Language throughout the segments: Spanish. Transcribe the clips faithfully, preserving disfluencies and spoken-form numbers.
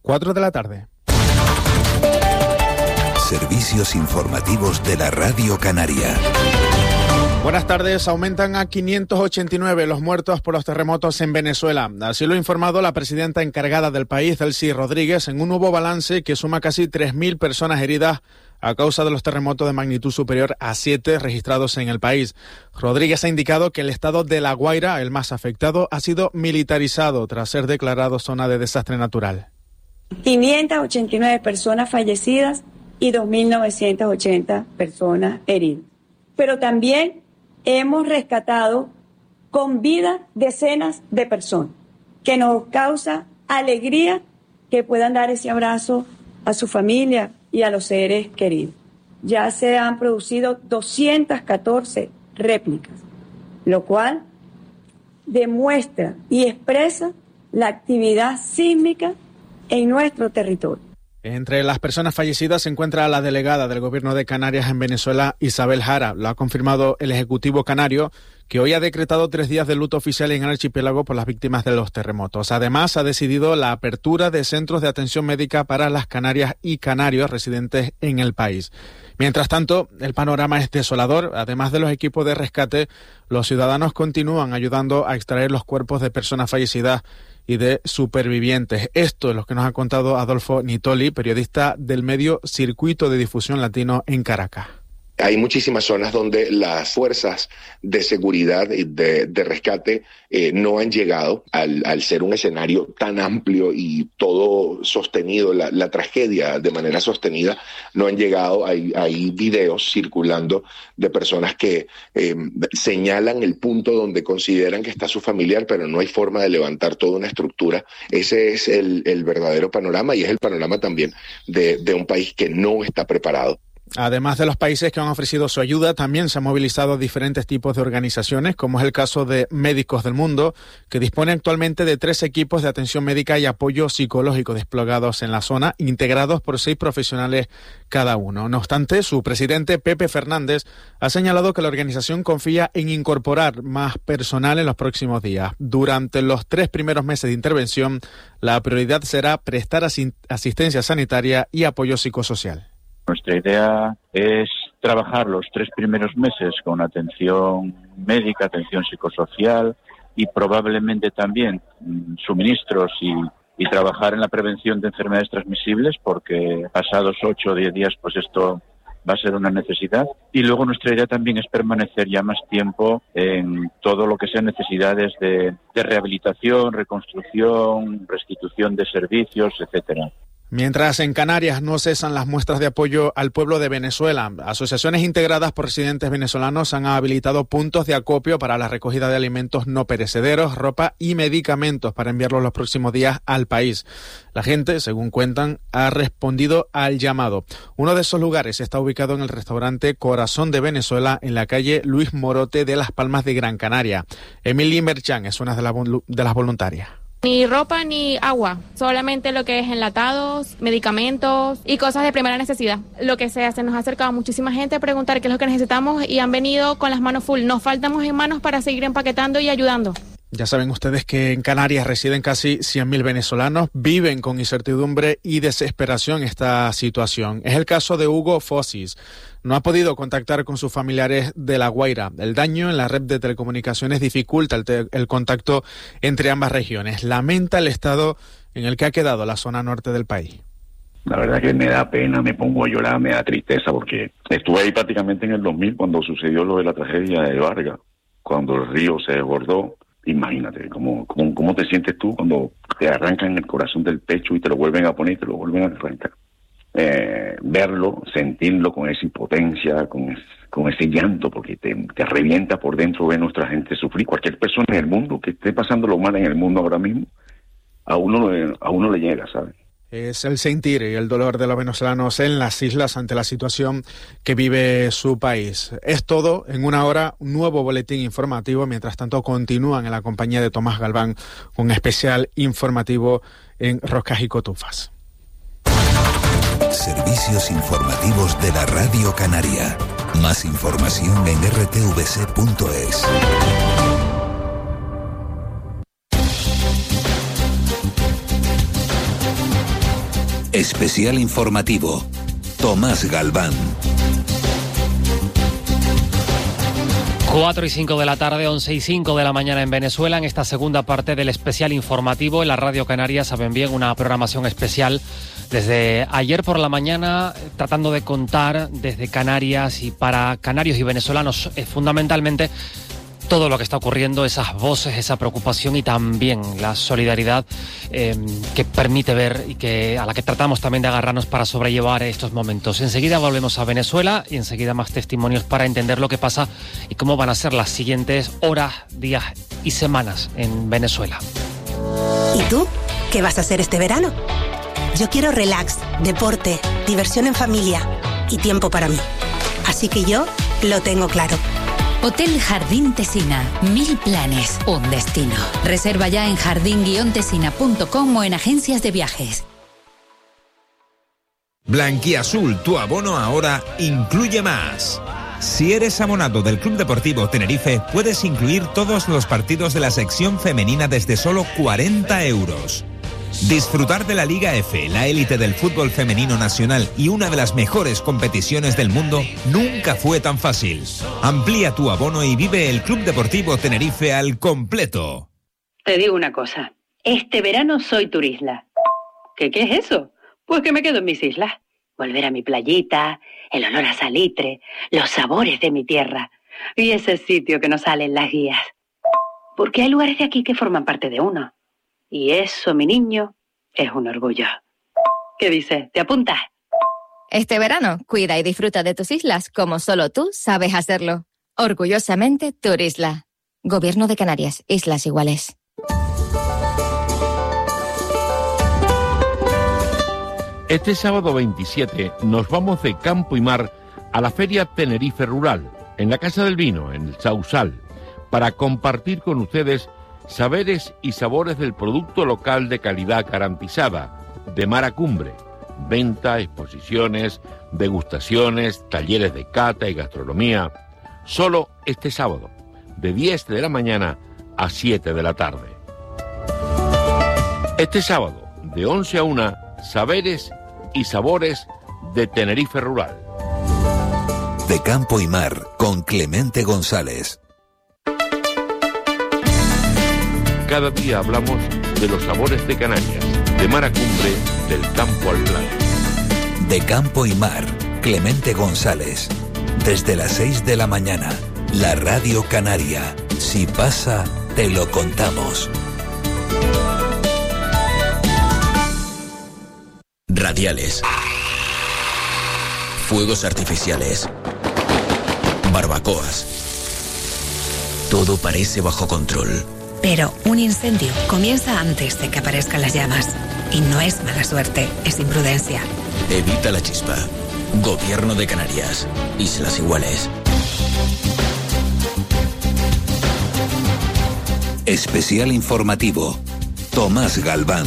cuatro de la tarde. Servicios informativos de la Radio Canaria. Buenas tardes. Aumentan a quinientos ochenta y nueve los muertos por los terremotos en Venezuela. Así lo ha informado la presidenta encargada del país, Delcy Rodríguez, en un nuevo balance que suma casi tres mil personas heridas a causa de los terremotos de magnitud superior a siete registrados en el país. Rodríguez ha indicado que el estado de La Guaira, el más afectado, ha sido militarizado tras ser declarado zona de desastre natural. quinientas ochenta y nueve personas fallecidas y dos mil novecientas ochenta personas heridas. Pero también hemos rescatado con vida decenas de personas, que nos causa alegría que puedan dar ese abrazo a su familia y a los seres queridos. Ya se han producido doscientas catorce réplicas, lo cual demuestra y expresa la actividad sísmica en nuestro territorio. Entre las personas fallecidas se encuentra la delegada del Gobierno de Canarias en Venezuela, Isabel Jara. Lo ha confirmado el Ejecutivo canario, que hoy ha decretado tres días de luto oficial en el archipiélago por las víctimas de los terremotos. Además, ha decidido la apertura de centros de atención médica para las canarias y canarios residentes en el país. Mientras tanto, el panorama es desolador. Además de los equipos de rescate, los ciudadanos continúan ayudando a extraer los cuerpos de personas fallecidas y de supervivientes. Esto es lo que nos ha contado Adolfo Nitoli, periodista del medio Circuito de Difusión Latino en Caracas. Hay muchísimas zonas donde las fuerzas de seguridad y de, de rescate eh, no han llegado al, al ser un escenario tan amplio y todo sostenido, la, la tragedia de manera sostenida, no han llegado. Hay, hay videos circulando de personas que eh, señalan el punto donde consideran que está su familiar, pero no hay forma de levantar toda una estructura. Ese es el, el verdadero panorama, y es el panorama también de, de un país que no está preparado. Además de los países que han ofrecido su ayuda, también se han movilizado diferentes tipos de organizaciones, como es el caso de Médicos del Mundo, que dispone actualmente de tres equipos de atención médica y apoyo psicológico desplegados en la zona, integrados por seis profesionales cada uno. No obstante, su presidente, Pepe Fernández, ha señalado que la organización confía en incorporar más personal en los próximos días. Durante los tres primeros meses de intervención, la prioridad será prestar asi- asistencia sanitaria y apoyo psicosocial. Nuestra idea es trabajar los tres primeros meses con atención médica, atención psicosocial y probablemente también mmm, suministros y, y trabajar en la prevención de enfermedades transmisibles, porque pasados ocho o diez días pues esto va a ser una necesidad. Y luego nuestra idea también es permanecer ya más tiempo en todo lo que sean necesidades de, de rehabilitación, reconstrucción, restitución de servicios, etcétera. Mientras en Canarias no cesan las muestras de apoyo al pueblo de Venezuela, asociaciones integradas por residentes venezolanos han habilitado puntos de acopio para la recogida de alimentos no perecederos, ropa y medicamentos para enviarlos los próximos días al país. La gente, según cuentan, ha respondido al llamado. Uno de esos lugares está ubicado en el restaurante Corazón de Venezuela, en la calle Luis Morote de Las Palmas de Gran Canaria. Emilie Merchan es una de, la, de las voluntarias. Ni ropa ni agua, solamente lo que es enlatados, medicamentos y cosas de primera necesidad. Lo que sea, se nos ha acercado muchísima gente a preguntar qué es lo que necesitamos y han venido con las manos full. Nos faltamos en manos para seguir empaquetando y ayudando. Ya saben ustedes que en Canarias residen casi cien mil venezolanos, viven con incertidumbre y desesperación esta situación. Es el caso de Hugo Fosis. No ha podido contactar con sus familiares de La Guaira. El daño en la red de telecomunicaciones dificulta el, te- el contacto entre ambas regiones. Lamenta el estado en el que ha quedado la zona norte del país. La verdad que me da pena, me pongo a llorar, me da tristeza, porque estuve ahí prácticamente en el dos mil cuando sucedió lo de la tragedia de Vargas, cuando el río se desbordó. Imagínate, ¿cómo, cómo, cómo te sientes tú cuando te arrancan el corazón del pecho y te lo vuelven a poner y te lo vuelven a arrancar? Eh, verlo, sentirlo con esa impotencia, con, es, con ese llanto, porque te, te revienta por dentro ver a nuestra gente sufrir. Cualquier persona en el mundo que esté pasando lo mal en el mundo ahora mismo, a uno, a uno le llega, ¿sabes? Es el sentir y el dolor de los venezolanos en las islas ante la situación que vive su país. Es todo en una hora, un nuevo boletín informativo. Mientras tanto, continúan en la compañía de Tomás Galván un especial informativo en Roscas y Cotufas. Servicios informativos de la Radio Canaria. Más información en r t v c punto es. Especial informativo. Tomás Galván. cuatro y cinco de la tarde, once y cinco de la mañana en Venezuela, en esta segunda parte del especial informativo en la Radio Canaria. Saben bien, una programación especial desde ayer por la mañana, tratando de contar desde Canarias y para canarios y venezolanos, eh, fundamentalmente, todo lo que está ocurriendo, esas voces, esa preocupación y también la solidaridad eh, que permite ver y que a la que tratamos también de agarrarnos para sobrellevar estos momentos. Enseguida volvemos a Venezuela y enseguida más testimonios para entender lo que pasa y cómo van a ser las siguientes horas, días y semanas en Venezuela. ¿Y tú? ¿Qué vas a hacer este verano? Yo quiero relax, deporte, diversión en familia y tiempo para mí. Así que yo lo tengo claro. Hotel Jardín Tesina. Mil planes, un destino. Reserva ya en jardín guion tesina punto com o en agencias de viajes. Blanquiazul, tu abono ahora incluye más. Si eres abonado del Club Deportivo Tenerife, puedes incluir todos los partidos de la sección femenina desde solo cuarenta euros. Disfrutar de la Liga F, la élite del fútbol femenino nacional y una de las mejores competiciones del mundo nunca fue tan fácil. Amplía tu abono y vive el Club Deportivo Tenerife al completo. Te digo una cosa, este verano soy turisla. ¿Qué, qué es eso? Pues que me quedo en mis islas. Volver a mi playita, el olor a salitre, los sabores de mi tierra y ese sitio que nos sale en las guías. Porque hay lugares de aquí que forman parte de uno. Y eso, mi niño, es un orgullo. ¿Qué dices? ¿Te apuntas? Este verano, cuida y disfruta de tus islas como solo tú sabes hacerlo. Orgullosamente, Turisla. Gobierno de Canarias, Islas Iguales. Este sábado veintisiete nos vamos de campo y mar a la Feria Tenerife Rural, en la Casa del Vino, en el Sausal, para compartir con ustedes saberes y sabores del producto local de calidad garantizada, de mar a cumbre. Venta, exposiciones, degustaciones, talleres de cata y gastronomía. Solo este sábado, de diez de la mañana a siete de la tarde. Este sábado, de once a una, saberes y sabores de Tenerife Rural. De campo y mar, con Clemente González. Cada día hablamos de los sabores de Canarias, de mar a cumbre, del campo al plano. De campo y mar, Clemente González. Desde las seis de la mañana, la Radio Canaria. Si pasa, te lo contamos. Radiales. Fuegos artificiales. Barbacoas. Todo parece bajo control. Pero un incendio comienza antes de que aparezcan las llamas. Y no es mala suerte, es imprudencia. Evita la chispa. Gobierno de Canarias. Islas Iguales. Especial informativo. Tomás Galván.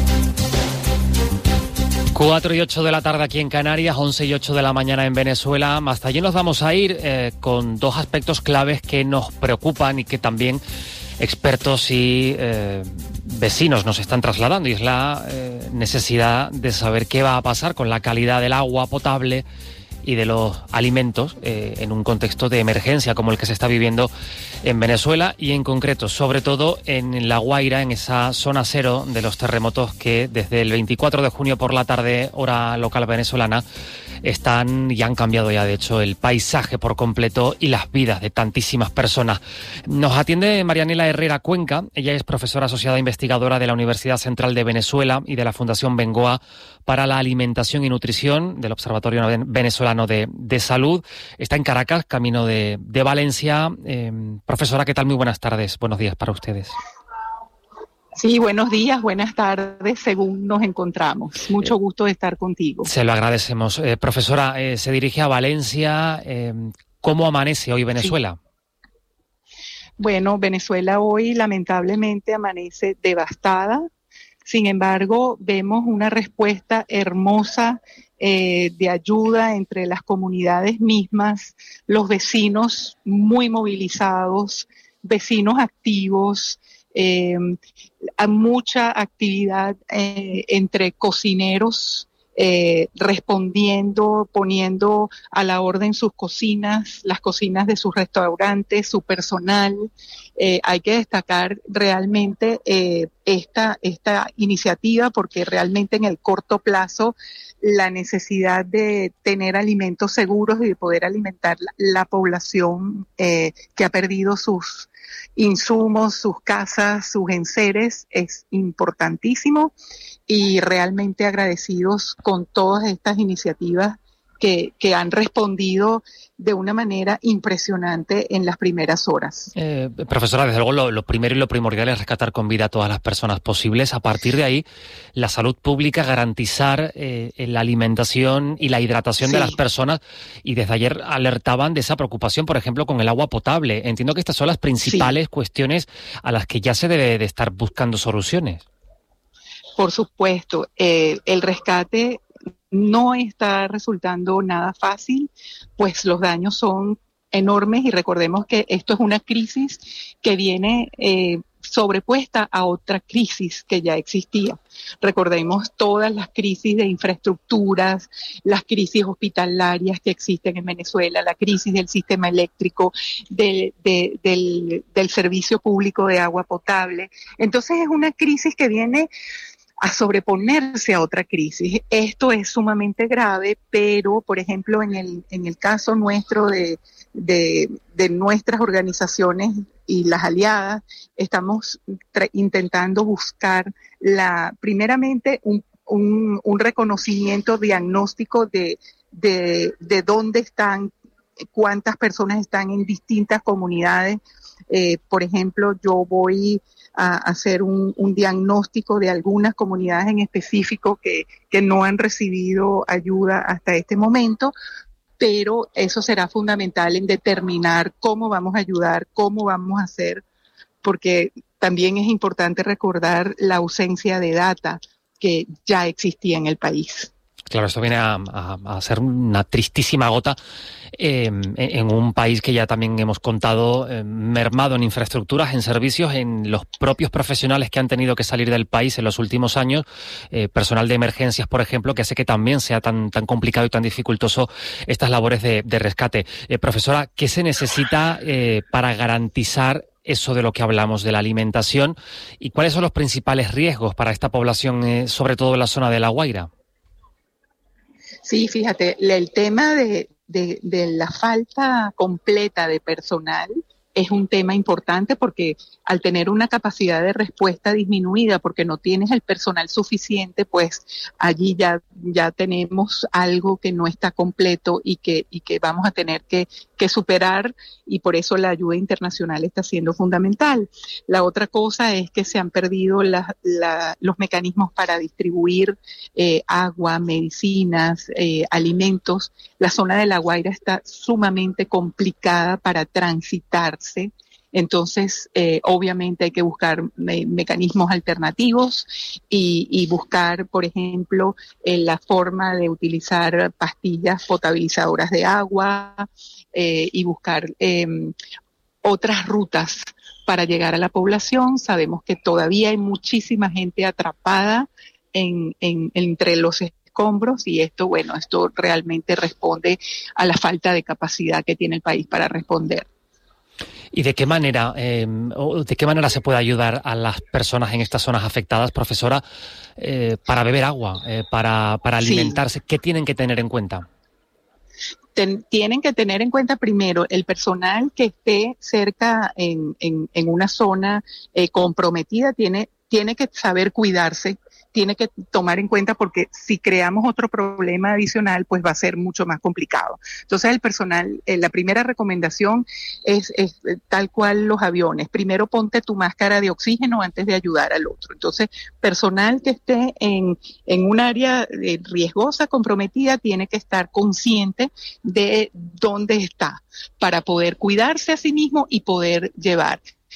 cuatro y ocho de la tarde aquí en Canarias, once y ocho de la mañana en Venezuela. Hasta allí nos vamos a ir eh, con dos aspectos claves que nos preocupan y que también expertos y eh, vecinos nos están trasladando, y es la eh, necesidad de saber qué va a pasar con la calidad del agua potable y de los alimentos eh, en un contexto de emergencia como el que se está viviendo en Venezuela y en concreto, sobre todo en La Guaira, en esa zona cero de los terremotos que desde el veinticuatro de junio por la tarde, hora local venezolana, están y han cambiado ya, de hecho, el paisaje por completo y las vidas de tantísimas personas. Nos atiende Marianela Herrera Cuenca. Ella es profesora asociada investigadora de la Universidad Central de Venezuela y de la Fundación Bengoa para la Alimentación y Nutrición del Observatorio Venezolano de, de Salud. Está en Caracas, camino de, de Valencia. Eh, profesora, ¿qué tal? Muy buenas tardes. Buenos días para ustedes. Sí, buenos días, buenas tardes, según nos encontramos. Mucho gusto de estar contigo. Se lo agradecemos. Eh, profesora, eh, se dirige a Valencia. Eh, ¿Cómo amanece hoy Venezuela? Sí. Bueno, Venezuela hoy lamentablemente amanece devastada. Sin embargo, vemos una respuesta hermosa eh, de ayuda entre las comunidades mismas, los vecinos muy movilizados, vecinos activos, Eh, a mucha actividad eh, entre cocineros eh, respondiendo, poniendo a la orden sus cocinas, las cocinas de sus restaurantes, su personal. Eh, hay que destacar realmente eh, esta, esta iniciativa porque realmente en el corto plazo la necesidad de tener alimentos seguros y de poder alimentar la, la población eh, que ha perdido sus insumos, sus casas, sus enseres es importantísimo y realmente agradecidos con todas estas iniciativas que, que han respondido de una manera impresionante en las primeras horas. Eh, profesora, desde luego lo, lo primero y lo primordial es rescatar con vida a todas las personas posibles. A partir de ahí, la salud pública, garantizar eh, la alimentación y la hidratación sí. de las personas. Y desde ayer alertaban de esa preocupación, por ejemplo, con el agua potable. Entiendo que estas son las principales sí. cuestiones a las que ya se debe de estar buscando soluciones. Por supuesto, eh, el rescate no está resultando nada fácil, pues los daños son enormes y recordemos que esto es una crisis que viene eh, sobrepuesta a otra crisis que ya existía. Recordemos todas las crisis de infraestructuras, las crisis hospitalarias que existen en Venezuela, la crisis del sistema eléctrico, de, de, del, del servicio público de agua potable. Entonces es una crisis que viene a sobreponerse a otra crisis. Esto es sumamente grave, pero, por ejemplo, en el, en el caso nuestro de, de, de nuestras organizaciones y las aliadas, estamos tra- intentando buscar la, primeramente, un, un, un reconocimiento diagnóstico de, de, de dónde están, cuántas personas están en distintas comunidades. Eh, por ejemplo, yo voy a hacer un, un diagnóstico de algunas comunidades en específico que, que no han recibido ayuda hasta este momento, pero eso será fundamental en determinar cómo vamos a ayudar, cómo vamos a hacer, porque también es importante recordar la ausencia de data que ya existía en el país. Claro, esto viene a, a, a ser una tristísima gota eh, en un país que ya también hemos contado eh, mermado en infraestructuras, en servicios, en los propios profesionales que han tenido que salir del país en los últimos años, eh, personal de emergencias, por ejemplo, que hace que también sea tan, tan complicado y tan dificultoso estas labores de, de rescate. Eh, profesora, ¿qué se necesita eh, para garantizar eso de lo que hablamos, de la alimentación? ¿Y cuáles son los principales riesgos para esta población, eh, sobre todo en la zona de La Guaira? Sí, fíjate, el tema de, de, de la falta completa de personal es un tema importante porque al tener una capacidad de respuesta disminuida porque no tienes el personal suficiente, pues allí ya, ya tenemos algo que no está completo y que, y que vamos a tener que, que superar, y por eso la ayuda internacional está siendo fundamental. La otra cosa es que se han perdido la, la, los mecanismos para distribuir eh, agua, medicinas, eh, alimentos. La zona de La Guaira está sumamente complicada para transitarse. Entonces, eh, obviamente hay que buscar me- mecanismos alternativos y, y buscar, por ejemplo, eh, la forma de utilizar pastillas potabilizadoras de agua eh, y buscar eh, otras rutas para llegar a la población. Sabemos que todavía hay muchísima gente atrapada en, en, entre los escombros y esto, bueno, esto realmente responde a la falta de capacidad que tiene el país para responder. ¿Y de qué manera, eh, de qué manera se puede ayudar a las personas en estas zonas afectadas, profesora, eh, para beber agua, eh, para, para alimentarse? Sí. ¿Qué tienen que tener en cuenta? Ten, tienen que tener en cuenta primero el personal que esté cerca en, en, en una zona eh, comprometida, tiene, tiene que saber cuidarse, tiene que tomar en cuenta porque si creamos otro problema adicional, pues va a ser mucho más complicado. Entonces el personal, eh, la primera recomendación es, es eh, tal cual los aviones. Primero ponte tu máscara de oxígeno antes de ayudar al otro. Entonces, personal que esté en, en un área eh, riesgosa, comprometida, tiene que estar consciente de dónde está para poder cuidarse a sí mismo y poder llevar.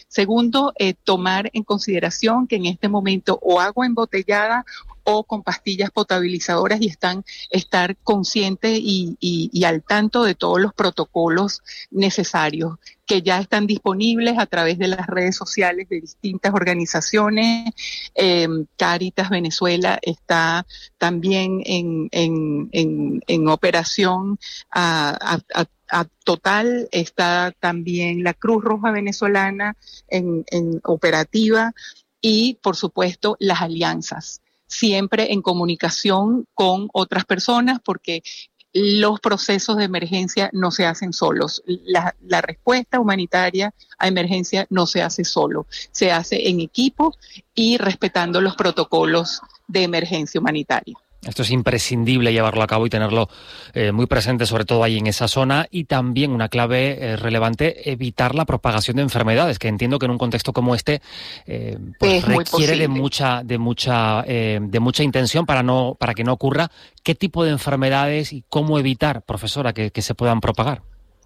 Segundo, eh, tomar en consideración que en este momento o agua embotellada o con pastillas potabilizadoras, y están estar conscientes y, y, y al tanto de todos los protocolos necesarios que ya están disponibles a través de las redes sociales de distintas organizaciones. Eh, Cáritas Venezuela está también en, en, en, en operación a, a, a A total, está también la Cruz Roja Venezolana en, en operativa, y por supuesto las alianzas, siempre en comunicación con otras personas, porque los procesos de emergencia no se hacen solos. La, la respuesta humanitaria a emergencia no se hace solo, se hace en equipo y respetando los protocolos de emergencia humanitaria. Esto es imprescindible llevarlo a cabo y tenerlo eh, muy presente, sobre todo ahí en esa zona. Y también una clave eh, relevante, evitar la propagación de enfermedades, que entiendo que en un contexto como este eh, pues requiere de mucha de mucha eh, de mucha intención para no para que no ocurra. ¿Qué tipo de enfermedades y cómo evitar, profesora, que, que se puedan propagar?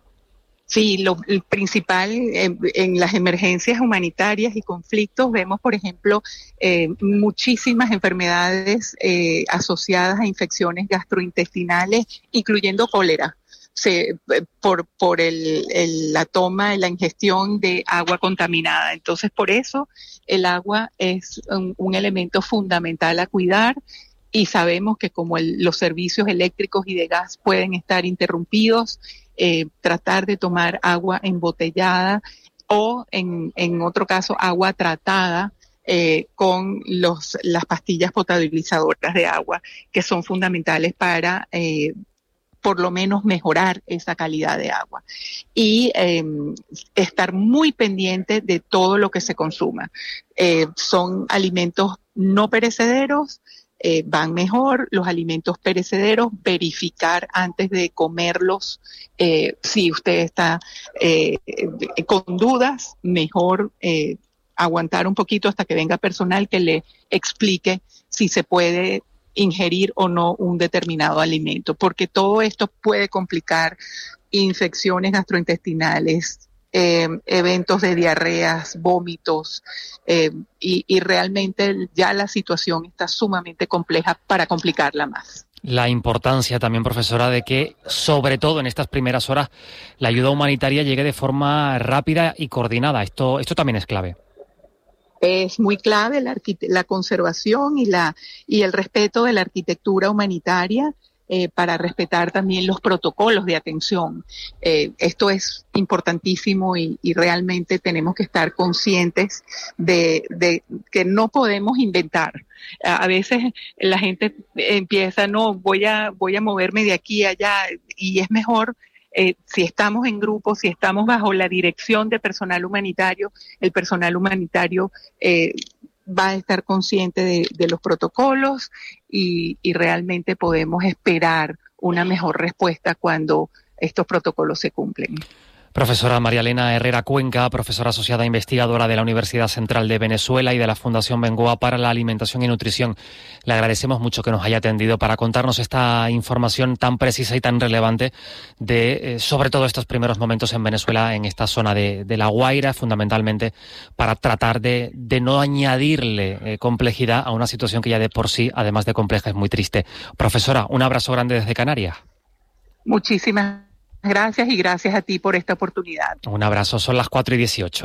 Sí, lo el principal en, en las emergencias humanitarias y conflictos vemos, por ejemplo, eh, muchísimas enfermedades eh, asociadas a infecciones gastrointestinales, incluyendo cólera, se, por, por el, el, la toma y la ingestión de agua contaminada. Entonces, por eso el agua es un, un elemento fundamental a cuidar. Y sabemos que como el, los servicios eléctricos y de gas pueden estar interrumpidos, eh, tratar de tomar agua embotellada o, en, en otro caso, agua tratada eh, con los, las pastillas potabilizadoras de agua, que son fundamentales para eh, por lo menos mejorar esa calidad de agua. Y eh, estar muy pendiente de todo lo que se consuma. Eh, son alimentos no perecederos, Eh, van mejor. Los alimentos perecederos, verificar antes de comerlos. Eh, si usted está eh, con dudas, mejor eh, aguantar un poquito hasta que venga personal que le explique si se puede ingerir o no un determinado alimento, porque todo esto puede complicar infecciones gastrointestinales, Eh, eventos de diarreas, vómitos, eh, y, y realmente ya la situación está sumamente compleja para complicarla más. La importancia también, profesora, de que, sobre todo en estas primeras horas, la ayuda humanitaria llegue de forma rápida y coordinada. Esto, esto también es clave. Es muy clave la, la conservación y, la, y el respeto de la arquitectura humanitaria. Eh, para respetar también los protocolos de atención. Eh, esto es importantísimo y, y realmente tenemos que estar conscientes de, de que no podemos inventar. A veces la gente empieza, no, voy a, voy a moverme de aquí a allá, y es mejor eh, si estamos en grupo, si estamos bajo la dirección de personal humanitario, el personal humanitario eh, va a estar consciente de, de los protocolos y, y realmente podemos esperar una mejor respuesta cuando estos protocolos se cumplen. Profesora María Elena Herrera Cuenca, profesora asociada investigadora de la Universidad Central de Venezuela y de la Fundación Bengoa para la Alimentación y Nutrición. Le agradecemos mucho que nos haya atendido para contarnos esta información tan precisa y tan relevante de, eh, sobre todo, estos primeros momentos en Venezuela, en esta zona de, de La Guaira, fundamentalmente para tratar de, de no añadirle eh, complejidad a una situación que ya de por sí, además de compleja, es muy triste. Profesora, un abrazo grande desde Canarias. Muchísimas gracias y gracias a ti por esta oportunidad. Un abrazo, son las cuatro y dieciocho.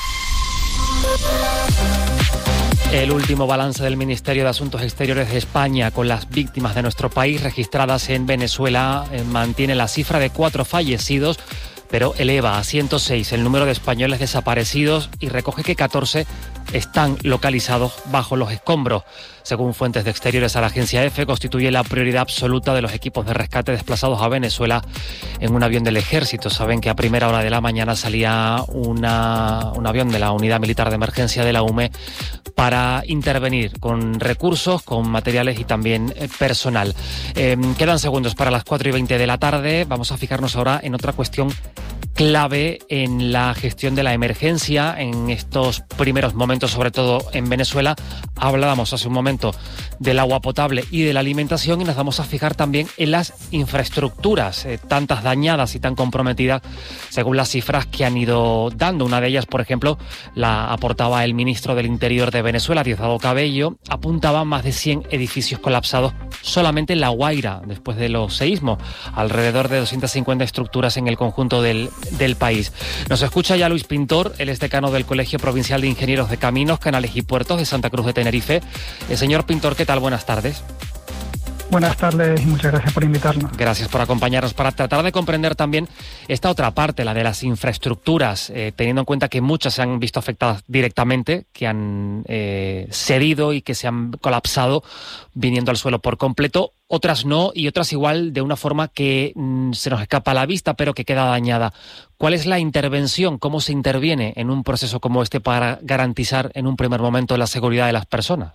El último balance del Ministerio de Asuntos Exteriores de España con las víctimas de nuestro país registradas en Venezuela eh, mantiene la cifra de cuatro fallecidos, pero eleva a ciento seis el número de españoles desaparecidos y recoge que catorce están localizados bajo los escombros. Según fuentes de Exteriores a la agencia EFE, constituye la prioridad absoluta de los equipos de rescate desplazados a Venezuela en un avión del Ejército. Saben que a primera hora de la mañana salía una, un avión de la Unidad Militar de Emergencia de la U M E para intervenir con recursos, con materiales y también eh, personal. Eh, quedan segundos para las cuatro y veinte de la tarde. Vamos a fijarnos ahora en otra cuestión clave en la gestión de la emergencia en estos primeros momentos, sobre todo en Venezuela. Hablábamos hace un momento del agua potable y de la alimentación, y nos vamos a fijar también en las infraestructuras, eh, tantas dañadas y tan comprometidas según las cifras que han ido dando. Una de ellas, por ejemplo, la aportaba el ministro del Interior de Venezuela, Diosdado Cabello, apuntaba más de cien edificios colapsados solamente en La Guaira después de los seísmos, alrededor de doscientas cincuenta estructuras en el conjunto del del país. Nos escucha ya Luis Pintor, él es decano del Colegio Provincial de Ingenieros de Caminos, Canales y Puertos de Santa Cruz de Tenerife. El señor Pintor, ¿qué tal? Buenas tardes. Buenas tardes y muchas gracias por invitarnos. Gracias por acompañarnos para tratar de comprender también esta otra parte, la de las infraestructuras, eh, teniendo en cuenta que muchas se han visto afectadas directamente, que han eh, cedido y que se han colapsado viniendo al suelo por completo, otras no, y otras igual de una forma que mm, se nos escapa a la vista pero que queda dañada. ¿Cuál es la intervención? ¿Cómo se interviene en un proceso como este para garantizar en un primer momento la seguridad de las personas?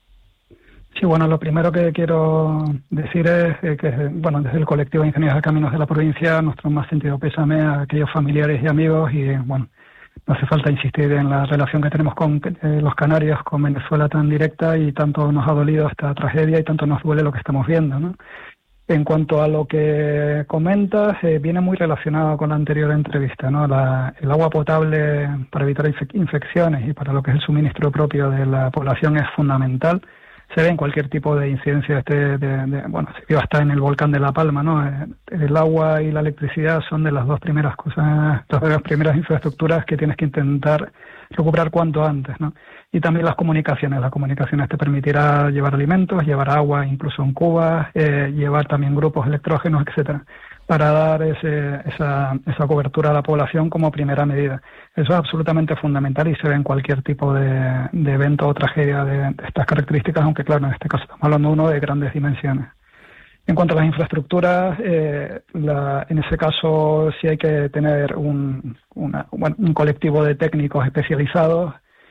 Sí, bueno, lo primero que quiero decir es que, bueno, desde el colectivo de Ingenieros de Caminos de la provincia, nuestro más sentido pésame a aquellos familiares y amigos, y, bueno, no hace falta insistir en la relación que tenemos con eh, los canarios, con Venezuela tan directa, y tanto nos ha dolido esta tragedia y tanto nos duele lo que estamos viendo, ¿no? En cuanto a lo que comentas, eh, viene muy relacionado con la anterior entrevista, ¿no? La, el agua potable para evitar infe- infecciones y para lo que es el suministro propio de la población es fundamental. Se ve en cualquier tipo de incidencia, este, de, de, bueno, se vio hasta en el volcán de La Palma, ¿no? El agua y la electricidad son de las dos primeras cosas, las dos primeras infraestructuras que tienes que intentar recuperar cuanto antes, ¿no? Y también las comunicaciones. Las comunicaciones te permitirá llevar alimentos, llevar agua incluso en cubas, eh, llevar también grupos electrógenos, etcétera, para dar ese, esa, esa cobertura a la población como primera medida. Eso es absolutamente fundamental y se ve en cualquier tipo de, de evento o tragedia de, de estas características, aunque claro, en este caso estamos hablando de uno de grandes dimensiones. En cuanto a las infraestructuras, eh, la, en ese caso sí hay que tener un, una, bueno, un colectivo de técnicos especializados.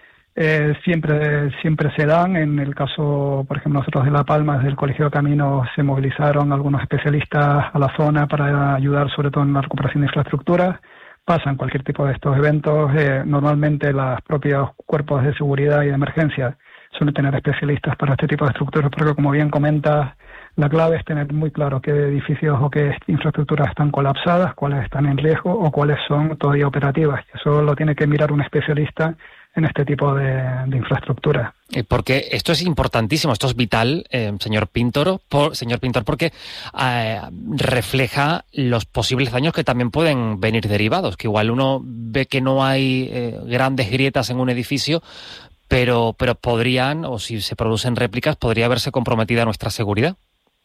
Eh, siempre siempre se dan. En el caso, por ejemplo, nosotros de La Palma, desde el Colegio de Caminos, se movilizaron algunos especialistas a la zona para ayudar sobre todo en la recuperación de infraestructuras. Pasan cualquier tipo de estos eventos. Eh, normalmente los propios cuerpos de seguridad y de emergencia suelen tener especialistas para este tipo de estructuras, porque como bien comentas, la clave es tener muy claro qué edificios o qué infraestructuras están colapsadas, cuáles están en riesgo o cuáles son todavía operativas. Eso lo tiene que mirar un especialista en este tipo de, de infraestructura. Porque esto es importantísimo, esto es vital, eh, señor Pintor, por, señor Pintor, porque eh, refleja los posibles daños que también pueden venir derivados, que igual uno ve que no hay eh, grandes grietas en un edificio, pero, pero podrían, o si se producen réplicas, podría verse comprometida nuestra seguridad.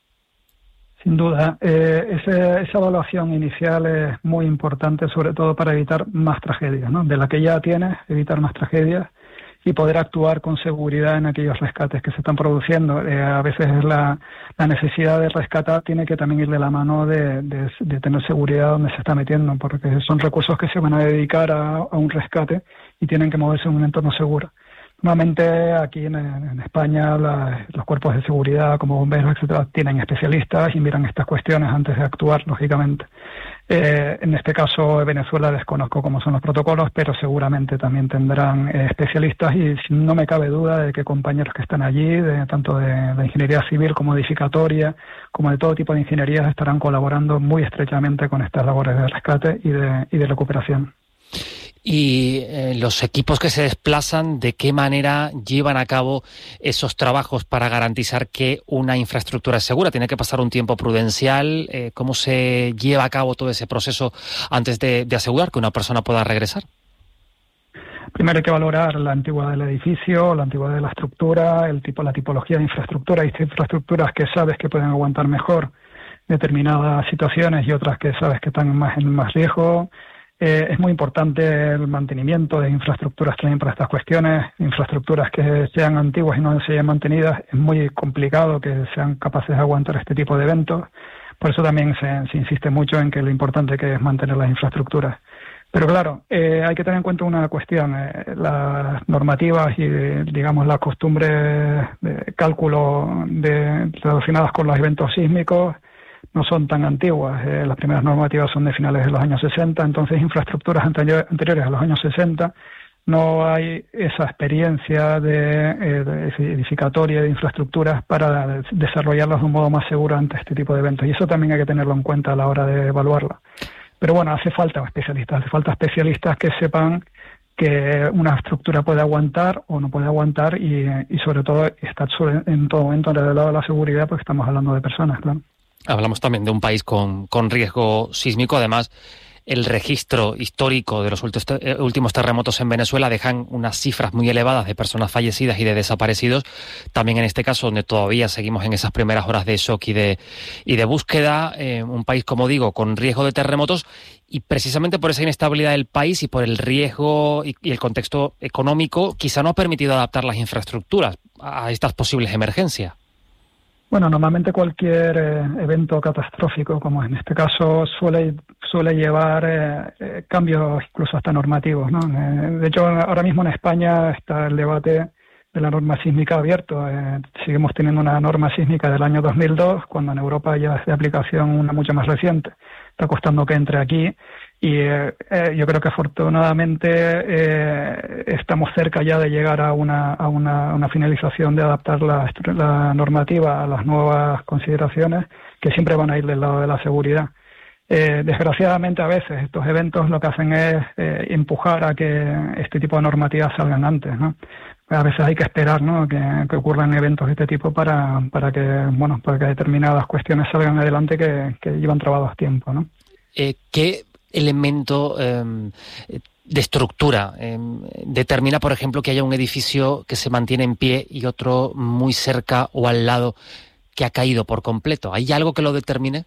Sin duda, eh, ese, esa evaluación inicial es muy importante, sobre todo para evitar más tragedias, ¿no? De la que ya tienes, evitar más tragedias y poder actuar con seguridad en aquellos rescates que se están produciendo. Eh, a veces la, la necesidad de rescatar tiene que también ir de la mano de, de, de tener seguridad donde se está metiendo, porque son recursos que se van a dedicar a, a un rescate y tienen que moverse en un entorno seguro. Normalmente aquí en, en España la, los cuerpos de seguridad como bomberos, etcétera, tienen especialistas y miran estas cuestiones antes de actuar, lógicamente. Eh, en este caso, Venezuela desconozco cómo son los protocolos, pero seguramente también tendrán eh, especialistas y no me cabe duda de que compañeros que están allí, de, tanto de la ingeniería civil como edificatoria, como de todo tipo de ingenierías, estarán colaborando muy estrechamente con estas labores de rescate y de, y de recuperación. Y eh, los equipos que se desplazan, ¿de qué manera llevan a cabo esos trabajos para garantizar que una infraestructura es segura? ¿Tiene que pasar un tiempo prudencial? Eh, ¿Cómo se lleva a cabo todo ese proceso antes de, de asegurar que una persona pueda regresar? Primero hay que valorar la antigüedad del edificio, la antigüedad de la estructura, el tipo, la tipología de infraestructura. Hay infraestructuras que sabes que pueden aguantar mejor determinadas situaciones y otras que sabes que están más en más riesgo. Eh, es muy importante el mantenimiento de infraestructuras también para estas cuestiones. Infraestructuras que sean antiguas y no se hayan mantenidas, es muy complicado que sean capaces de aguantar este tipo de eventos. Por eso también se, se insiste mucho en que lo importante que es mantener las infraestructuras. Pero claro, eh, hay que tener en cuenta una cuestión. Eh, las normativas y, digamos, las costumbres de cálculo de, relacionadas con los eventos sísmicos no son tan antiguas. Eh, las primeras normativas son de finales de los años sesenta, entonces infraestructuras anterior, anteriores a los años sesenta no hay esa experiencia de, eh, de edificatoria de infraestructuras para desarrollarlas de un modo más seguro ante este tipo de eventos. Y eso también hay que tenerlo en cuenta a la hora de evaluarla. Pero bueno, hace falta especialistas, hace falta especialistas que sepan que una estructura puede aguantar o no puede aguantar y, y sobre todo estar sobre, en todo momento del lado de la seguridad, porque estamos hablando de personas, claro. Hablamos también de un país con, con riesgo sísmico. Además, el registro histórico de los últimos terremotos en Venezuela dejan unas cifras muy elevadas de personas fallecidas y de desaparecidos. También en este caso, donde todavía seguimos en esas primeras horas de shock y de, y de búsqueda, eh, un país, como digo, con riesgo de terremotos, y precisamente por esa inestabilidad del país y por el riesgo y, y el contexto económico, quizá no ha permitido adaptar las infraestructuras a estas posibles emergencias. Bueno, normalmente cualquier eh, evento catastrófico, como en este caso, suele suele llevar eh, eh, cambios incluso hasta normativos, ¿no? Eh, de hecho, ahora mismo en España está el debate de la norma sísmica abierto. Eh, seguimos teniendo una norma sísmica del año dos mil dos, cuando en Europa ya es de aplicación una mucho más reciente. Está costando que entre aquí y eh, eh, yo creo que afortunadamente eh, estamos cerca ya de llegar a una, a una, una finalización de adaptar la, la normativa a las nuevas consideraciones que siempre van a ir del lado de la seguridad. Eh, desgraciadamente a veces estos eventos lo que hacen es eh, empujar a que este tipo de normativas salgan antes, ¿no? A veces hay que esperar, ¿no?, que, que ocurran eventos de este tipo para, para que, bueno, para que determinadas cuestiones salgan adelante que, que llevan trabados tiempo, ¿no? Eh, ¿Qué elemento eh, de estructura eh, determina, por ejemplo, que haya un edificio que se mantiene en pie y otro muy cerca o al lado que ha caído por completo? ¿Hay algo que lo determine?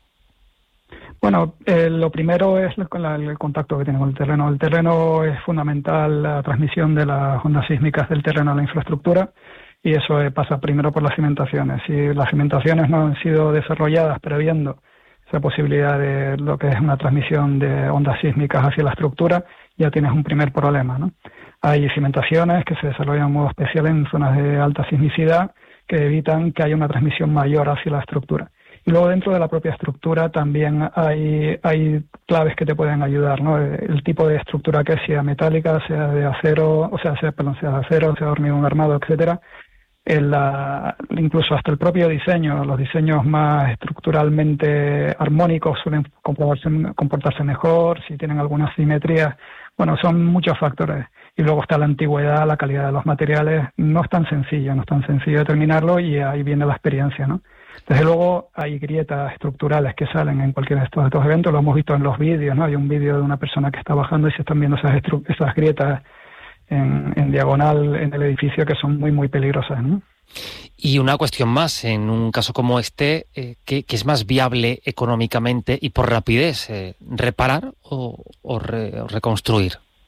Bueno, eh, lo primero es el, el contacto que tiene con el terreno. El terreno es fundamental, la transmisión de las ondas sísmicas del terreno a la infraestructura, y eso eh, pasa primero por las cimentaciones. Si las cimentaciones no han sido desarrolladas previendo esa posibilidad de lo que es una transmisión de ondas sísmicas hacia la estructura, ya tienes un primer problema, ¿no? Hay cimentaciones que se desarrollan en modo especial en zonas de alta sismicidad que evitan que haya una transmisión mayor hacia la estructura. Y luego dentro de la propia estructura también hay, hay claves que te pueden ayudar, ¿no? El tipo de estructura que sea metálica, sea de acero, o sea, sea, perdón, sea de acero, sea de hormigón armado, etcétera. El, la, incluso hasta el propio diseño, los diseños más estructuralmente armónicos suelen comportarse, comportarse mejor, si tienen algunas simetrías. Bueno, son muchos factores. Y luego está la antigüedad, la calidad de los materiales. No es tan sencillo, no es tan sencillo determinarlo, y ahí viene la experiencia, ¿no? Desde luego hay grietas estructurales que salen en cualquiera de estos, estos eventos, lo hemos visto en los vídeos, ¿no? Hay un vídeo de una persona que está bajando y se están viendo esas, esas grietas en, en diagonal en el edificio que son muy, muy peligrosas, ¿no? Y una cuestión más, en un caso como este, eh, ¿qué, qué es más viable económicamente y por rapidez? Eh, ¿Reparar o, o, re, o reconstruir?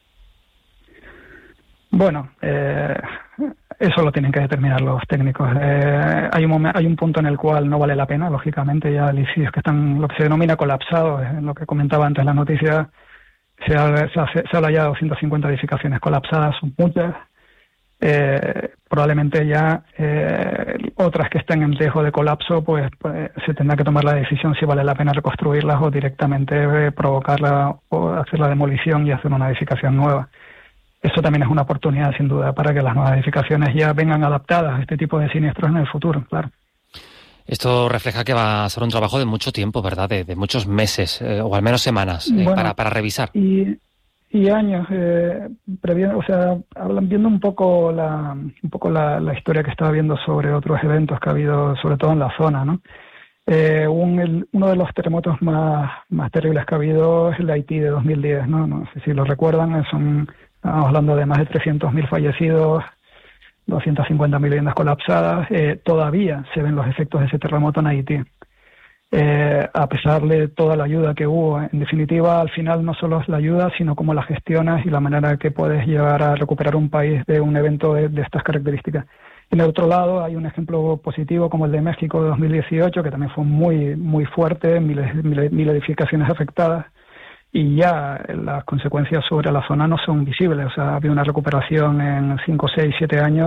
Bueno, eh, eso lo tienen que determinar los técnicos. Eh, hay, un momen- hay un punto en el cual no vale la pena, lógicamente, ya edificios que están, lo que se denomina colapsados, eh, lo que comentaba antes la noticia, se, ha, se, hace, se habla ya de doscientas cincuenta edificaciones colapsadas, son muchas. Eh, probablemente ya eh, otras que estén en riesgo de colapso, pues, pues se tendrá que tomar la decisión si vale la pena reconstruirlas o directamente eh, provocarla o hacer la demolición y hacer una edificación nueva. Eso también es una oportunidad, sin duda, para que las nuevas edificaciones ya vengan adaptadas a este tipo de siniestros en el futuro, claro. Esto refleja que va a ser un trabajo de mucho tiempo, ¿verdad? De, de muchos meses, eh, o al menos semanas, eh, bueno, para, para revisar. Y, y años, eh, previendo, o sea, hablan, viendo un poco la un poco la, la historia que estaba viendo sobre otros eventos que ha habido, sobre todo en la zona, ¿no? Eh, un, el, uno de los terremotos más, más terribles que ha habido es el de Haití de dos mil diez, ¿no? No sé si lo recuerdan, son... Estamos hablando de más de trescientos mil fallecidos, doscientas cincuenta mil viviendas colapsadas. Eh, todavía se ven los efectos de ese terremoto en Haití. Eh, a pesar de toda la ayuda que hubo, en definitiva, al final no solo es la ayuda, sino cómo la gestionas y la manera que puedes llevar a recuperar un país de un evento de, de estas características. En el otro lado hay un ejemplo positivo como el de México de dos mil dieciocho, que también fue muy, muy fuerte, mil, mil, mil edificaciones afectadas. Y ya las consecuencias sobre la zona no son visibles. O sea, ha habido una recuperación en cinco, seis, siete años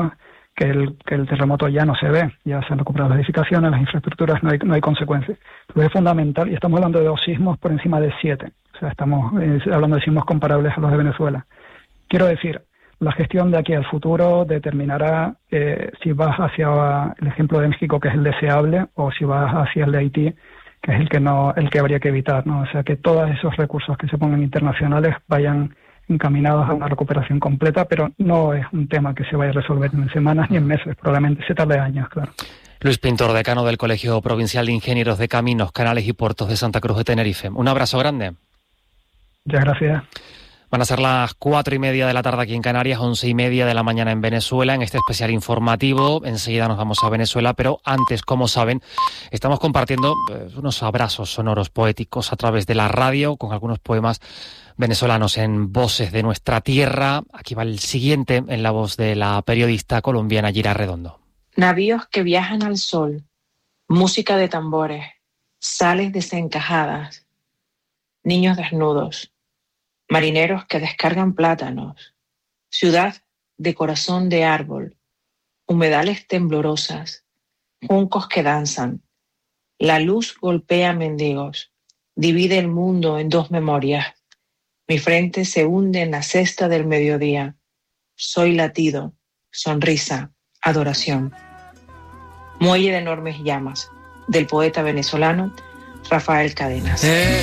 que el, que el terremoto ya no se ve, ya se han recuperado las edificaciones, las infraestructuras, no hay, no hay consecuencias. Entonces es fundamental, y estamos hablando de dos sismos por encima de siete, o sea, estamos eh, hablando de sismos comparables a los de Venezuela. Quiero decir, la gestión de aquí al futuro determinará eh, si vas hacia el ejemplo de México, que es el deseable, o si vas hacia el de Haití, que es el que no, el que habría que evitar, ¿no? O sea, que todos esos recursos que se pongan internacionales vayan encaminados a una recuperación completa, pero no es un tema que se vaya a resolver en semanas ni en meses, probablemente se tarde años, claro. Luis Pintor, decano del Colegio Provincial de Ingenieros de Caminos, Canales y Puertos de Santa Cruz de Tenerife. Un abrazo grande. Muchas gracias. Van a ser las cuatro y media de la tarde aquí en Canarias, once y media de la mañana en Venezuela, en este especial informativo. Enseguida nos vamos a Venezuela, pero antes, como saben, estamos compartiendo eh, unos abrazos sonoros poéticos a través de la radio, con algunos poemas venezolanos en voces de nuestra tierra. Aquí va el siguiente, en la voz de la periodista colombiana Gira Redondo. Navíos que viajan al sol, música de tambores, sales desencajadas, niños desnudos, marineros que descargan plátanos, ciudad de corazón de árbol, humedales temblorosas, juncos que danzan. La luz golpea mendigos, divide el mundo en dos memorias. Mi frente se hunde en la cesta del mediodía. Soy latido, sonrisa, adoración. Muelle de enormes llamas, del poeta venezolano Rafael Cadenas. Eh.